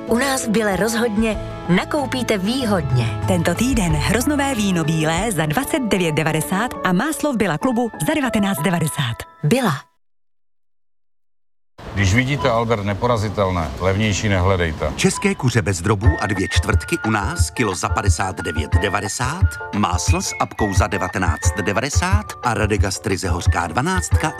U nás v Bile rozhodně nakoupíte výhodně. Tento týden hroznové víno bílé za 29,90 a máslo v Billa klubu za 19,90. Billa. Když vidíte Albert neporazitelné, levnější nehledejte. České kuře bez drobů a 2 čtvrtky u nás kilo za 59,90, máslo s apkou za 19,90 a Radegastry hořká 12